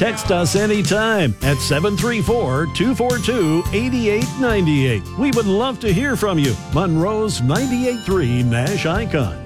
Text us anytime at 734-242-8898. We would love to hear from you. Monroe's 98.3 Nash Icon.